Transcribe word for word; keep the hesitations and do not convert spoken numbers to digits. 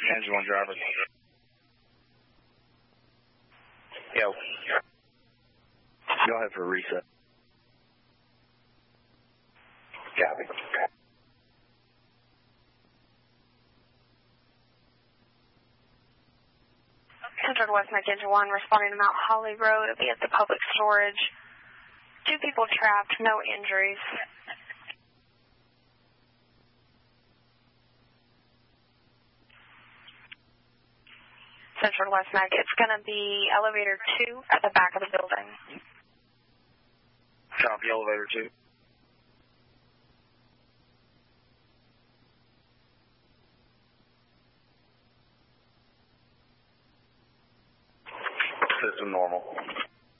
Engine one driver. Yo. Go ahead for a reset. Copy. Central West Mac Engine one responding to Mount Holly Road. It'll be at the public storage. Two people trapped, no injuries. Central West Mac, it's going to be elevator two at the back of the building. Copy, elevator two.